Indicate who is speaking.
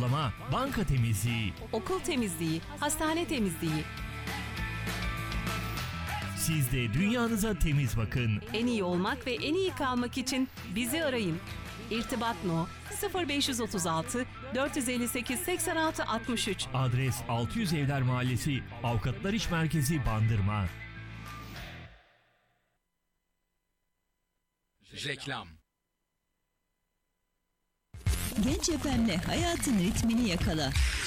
Speaker 1: uygulama, banka temizliği,
Speaker 2: okul temizliği, hastane temizliği.
Speaker 1: Siz de dünyanıza temiz bakın.
Speaker 2: En iyi olmak ve en iyi kalmak için bizi arayın. İrtibat No 0536 458 86 63.
Speaker 1: Adres 600 Evler Mahallesi, Avukatlar İş Merkezi, Bandırma.
Speaker 3: Reklam.
Speaker 4: Genç FM'le hayatın ritmini yakala.